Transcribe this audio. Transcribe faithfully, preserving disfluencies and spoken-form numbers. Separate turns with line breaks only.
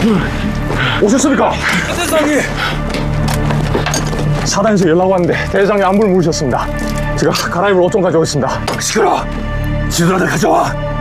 오셨습니까?
대장님!
사단에서 연락 왔는데 대장님 안부를 물으셨습니다. 제가 갈아입을 옷 좀 가져오겠습니다.
시끄러! 지도라도 가져와!